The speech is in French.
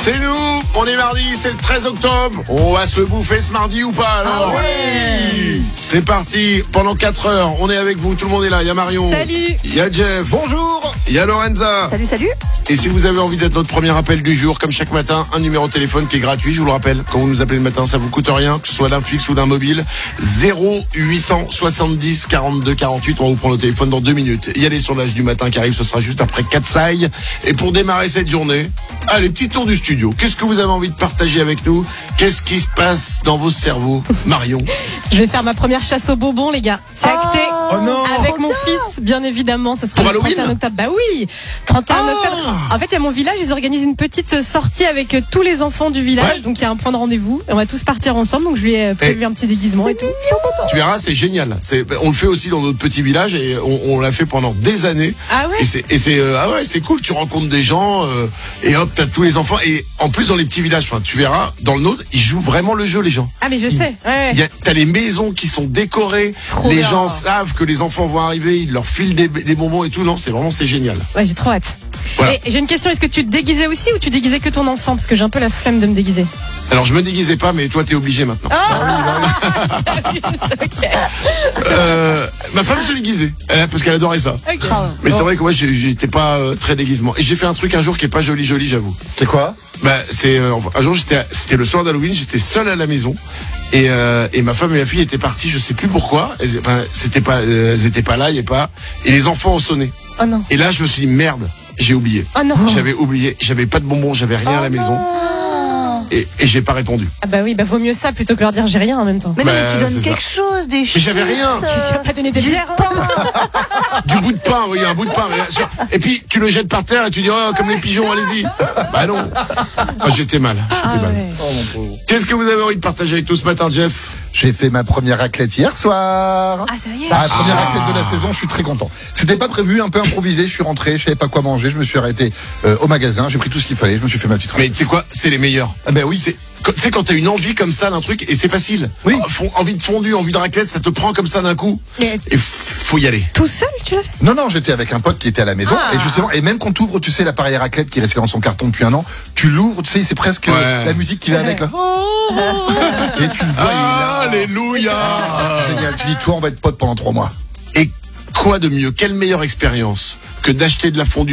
C'est nous, on est mardi, c'est le 13 octobre. On va se bouffer ce mardi ou pas alors? Ah ouais. C'est parti, pendant 4 heures, on est avec vous, tout le monde est là. Il y a Marion. Salut. Il y a Jeff. Bonjour. Il y a Lorenza. Salut. Et si vous avez envie d'être notre premier appel du jour, comme chaque matin, un numéro de téléphone qui est gratuit, je vous le rappelle. Quand vous nous appelez le matin, ça vous coûte rien, que ce soit d'un fixe ou d'un mobile. 0870 42 48. On va vous prendre le téléphone dans 2 minutes. Il y a les sondages du matin qui arrivent, ce sera juste après 4 sailles. Et pour démarrer cette journée, allez, petit tour du studio. Qu'est-ce que vous avez envie de partager avec nous? Qu'est-ce qui se passe dans vos cerveaux? Marion. Je vais faire ma première chasse aux bonbons, les gars. C'est acté. Oh non. Avec mon fils, bien évidemment. Ça sera Pour le Halloween 31 octobre. Bah oui, 31 octobre. En fait, il y a mon village, ils organisent une petite sortie avec tous les enfants du village. Ouais. Donc, il y a un point de rendez-vous. Et on va tous partir ensemble. Donc, je lui ai prévu un petit déguisement et tout. Tu verras, c'est génial. On le fait aussi dans notre petit village et on l'a fait pendant des années. Ah ouais? C'est cool. Tu rencontres des gens et hop, t'as tous les enfants. Et en plus, dans les petits villages, tu verras, dans le nôtre, ils jouent vraiment le jeu, les gens. Ah, mais je sais. Ouais. T'as les maisons qui sont décorées. Trop les bien. gens savent que les enfants vont arriver. Ils leur filent des bonbons et tout. Non, c'est génial. Ouais, j'ai trop hâte. Voilà. Et j'ai une question, est-ce que tu te déguisais aussi ou tu déguisais que ton enfant? Parce que j'ai un peu la flemme de me déguiser. Alors, je me déguisais pas, mais toi, t'es obligé maintenant. Ok. Ma femme se déguisait, parce qu'elle adorait ça. Ok. Mais c'est vrai que moi, j'étais pas très déguisement. Et j'ai fait un truc un jour qui est pas joli, j'avoue. C'est quoi? Bah, un jour, c'était le soir d'Halloween, j'étais seul à la maison. Et ma femme et ma fille étaient parties, je sais plus pourquoi. Elles étaient pas là, et les enfants ont sonné. Oh non. Et là, je me suis dit, merde, j'ai oublié. Oh non. J'avais oublié, j'avais pas de bonbons, j'avais rien à la maison. Et j'ai pas répondu. Ah bah oui, vaut mieux ça plutôt que leur dire j'ai rien en même temps. Mais non, Bah, mais tu c'est donnes ça. quelque chose, des Mais j'avais rien. Tu vas pas donner des bières. Du bout de pain, oui, un bout de pain. Bien sûr. Et puis, tu le jettes par terre et tu dis, oh, comme les pigeons, allez-y. Bah non. Ah, j'étais mal. Mal. Ouais. Oh mon pauvre. Qu'est-ce que vous avez envie de partager avec nous ce matin, Jeff? J'ai fait ma première raclette hier soir. Ah, ça y est. La première raclette de la saison, je suis très content. C'était pas prévu, un peu improvisé, je suis rentré, je savais pas quoi manger, je me suis arrêté au magasin, j'ai pris tout ce qu'il fallait, je me suis fait ma petite Mais raclette. tu sais quoi? C'est les meilleurs. Ah ben oui, C'est quand t'as une envie comme ça d'un truc, et c'est facile. Oui. Envie de fondue, envie de raclette, ça te prend comme ça d'un coup. Mais Et faut y aller. tout seul, tu l'as fait? Non, j'étais avec un pote qui était à la maison, Ah. et justement, et même quand tu ouvres, tu sais, l'appareil à raclette qui est resté dans son carton depuis un an, tu l'ouvres, tu sais, c'est presque Ouais. la musique qui va avec, là. Et tu le vois, il est là. Alléluia. C'est génial, tu dis, toi, on va être potes pendant 3 mois. Et quoi de mieux? Quelle meilleure expérience que d'acheter de la fondue